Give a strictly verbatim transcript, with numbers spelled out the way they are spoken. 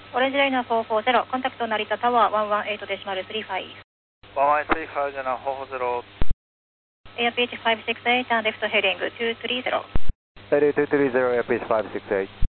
オレンジライナーフォーフォーゼロ、コンタクト成田タワーワンワンエイトデシマルスリーファイブ。 ワンワンスリーファイブじゃな、フォーフォーゼロ。 エアピーチファイブシックスエイト、ターンレフトヘディングツースリーゼロ。 ヘディングツースリーゼロ、エアピーチファイブシックスエイト。